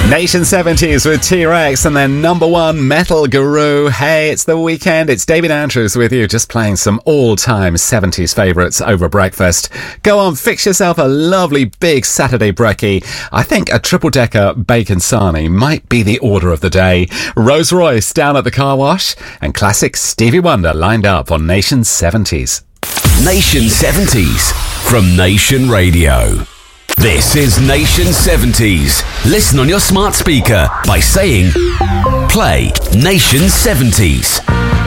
Nation 70s with T-Rex and their number one Metal Guru. Hey, it's the weekend. It's David Andrews with you, just playing some all-time 70s favourites over breakfast. Go on, fix yourself a lovely big Saturday brekkie. I think a triple-decker bacon sarnie might be the order of the day. Rolls Royce down at the car wash, and classic Stevie Wonder lined up on Nation 70s. Nation 70s from Nation Radio. This is Nation 70s. Listen on your smart speaker by saying, play Nation 70s.